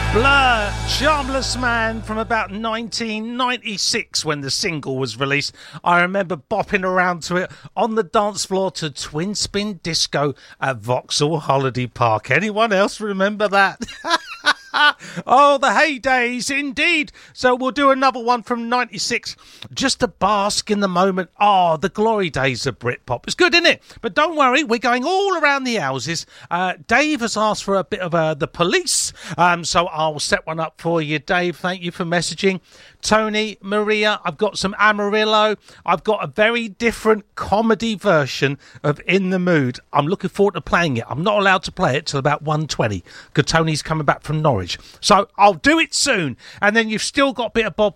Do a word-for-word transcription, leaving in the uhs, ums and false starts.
Blur, Charmless Man from about nineteen ninety-six when the single was released. I remember bopping around to it on the dance floor to Twin Spin Disco at Vauxhall Holiday Park. Anyone else remember that? Oh, the heydays indeed. So we'll do another one from ninety-six just to bask in the moment. Oh, the glory days of Britpop. It's good, isn't it? But don't worry, we're going all around the houses. Uh, Dave has asked for a bit of uh, The Police, um, so I'll set one up for you, Dave. Thank you for messaging. Tony, Maria, I've got some Amarillo. I've got a very different comedy version of In the Mood. I'm looking forward to playing it. I'm not allowed to play it till about one twenty because Tony's coming back from Norwich. So I'll do it soon. And then you've still got a bit of Bob